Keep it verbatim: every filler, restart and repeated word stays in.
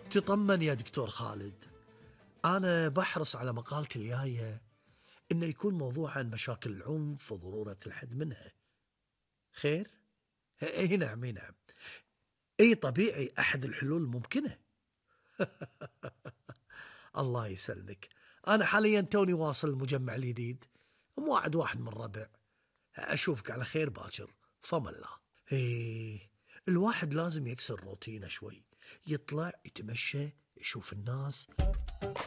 تطمن يا دكتور خالد، أنا بحرص على مقالتي الجاية إنه يكون موضوع عن مشاكل العنف وضرورة الحد منها. خير؟ اي نعم، اي نعم، اي طبيعي، أحد الحلول ممكنة. الله يسلمك، أنا حاليا توني واصل المجمع الجديد، موعد واحد من الربع. أشوفك على خير باكر، فم الله. ايه، الواحد لازم يكسر روتينه شوي، يطلع يتمشى، يشوف الناس،